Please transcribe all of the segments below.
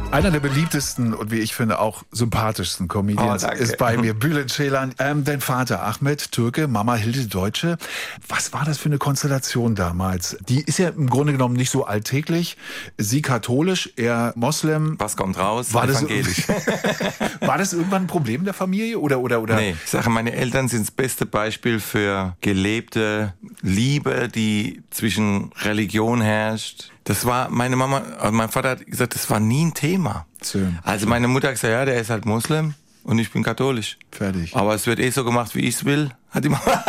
Einer der beliebtesten und wie ich finde auch sympathischsten Comedians ist bei mir Bülent Ceylan. Dein Vater Ahmet, Türke, Mama Hilde, Deutsche. Was war das für eine Konstellation damals? Die ist ja im Grunde genommen nicht so alltäglich. Sie katholisch, er Moslem. Was kommt raus? War evangelisch. War das irgendwann ein Problem der Familie? Oder? Nee, ich sage, meine Eltern sind das beste Beispiel für gelebte Liebe, die zwischen Religion herrscht. Das war meine Mama, mein Vater hat gesagt, das war nie ein Thema. Schön. Also meine Mutter hat gesagt, ja, der ist halt Muslim und ich bin katholisch. Fertig. Aber es wird so gemacht, wie ich es will. Hat die Mama.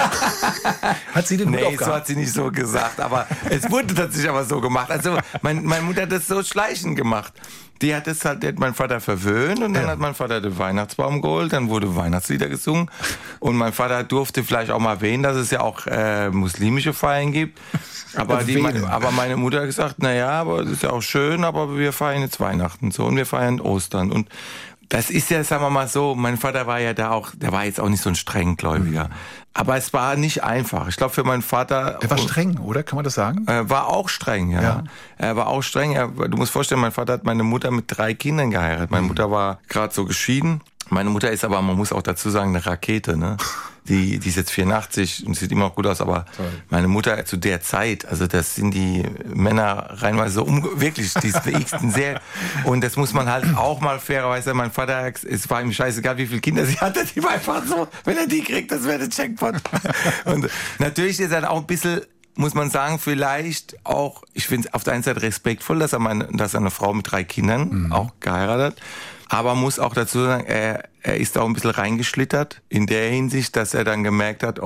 Hat sie den Hut aufgehabt? So hat sie nicht so gesagt, aber es wurde tatsächlich aber so gemacht. Also meine Mutter hat das so schleichend gemacht. Die hat mein Vater verwöhnt und dann hat mein Vater den Weihnachtsbaum geholt, dann wurde Weihnachtslieder gesungen und mein Vater durfte vielleicht auch mal erwähnen, dass es ja auch muslimische Feiern gibt. Aber meine Mutter hat gesagt, aber das ist ja auch schön, aber wir feiern jetzt Weihnachten so und wir feiern Ostern und das ist ja, sagen wir mal so, mein Vater war ja der war jetzt auch nicht so ein Strenggläubiger. Aber es war nicht einfach. Ich glaube, für meinen Vater... Er war streng, oder? Kann man das sagen? War auch streng, ja. Er war auch streng. Du musst vorstellen, mein Vater hat meine Mutter mit 3 Kindern geheiratet. Meine Mutter war gerade so geschieden. Meine Mutter ist aber, man muss auch dazu sagen, eine Rakete, ne? Die ist jetzt 84 und sieht immer noch gut aus, aber meine Mutter zu der Zeit, also das sind die Männer reinweise so wirklich, die WXten sehr, und das muss man halt auch mal fairerweise, mein Vater, es war ihm scheißegal, wie viele Kinder sie hatte, die war einfach so, wenn er die kriegt, das wäre der Jackpot. Und natürlich ist er auch ein bisschen, muss man sagen, vielleicht auch, ich finde es auf der einen Seite respektvoll, dass er eine Frau mit 3 Kindern auch geheiratet hat. Aber muss auch dazu sagen, er ist auch ein bisschen reingeschlittert in der Hinsicht, dass er dann gemerkt hat,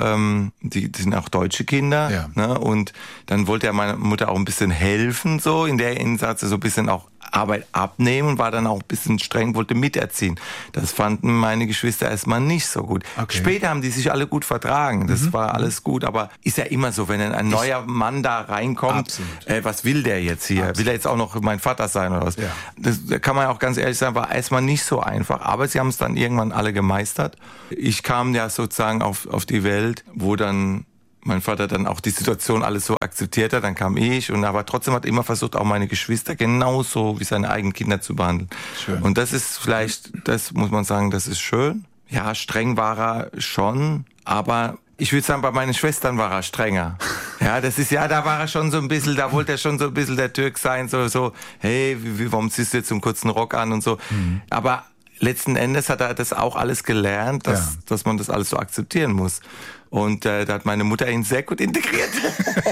die sind auch deutsche Kinder. Ja. Ne? Und dann wollte er meiner Mutter auch ein bisschen helfen, so in der Hinsicht, so ein bisschen auch Arbeit abnehmen, war dann auch ein bisschen streng, wollte miterziehen. Das fanden meine Geschwister erstmal nicht so gut. Okay. Später haben die sich alle gut vertragen, das war alles gut, aber ist ja immer so, wenn ein neuer Mann da reinkommt, was will der jetzt hier? Absolut. Will er jetzt auch noch mein Vater sein oder was? Ja. Das kann man ja auch ganz ehrlich sagen, war erstmal nicht so einfach, aber sie haben es dann irgendwann alle gemeistert. Ich kam ja sozusagen auf die Welt, wo dann mein Vater dann auch die Situation alles so akzeptiert hat, dann kam ich aber trotzdem hat er immer versucht, auch meine Geschwister genauso wie seine eigenen Kinder zu behandeln. Schön. Und das ist vielleicht, das muss man sagen, das ist schön. Ja, streng war er schon, aber ich würde sagen, bei meinen Schwestern war er strenger. Ja, da war er schon so ein bisschen, da wollte er schon so ein bisschen der Türk sein, so, hey, warum ziehst du jetzt so einen kurzen Rock an und so. Aber letzten Endes hat er das auch alles gelernt, dass man das alles so akzeptieren muss. Und da hat meine Mutter ihn sehr gut integriert.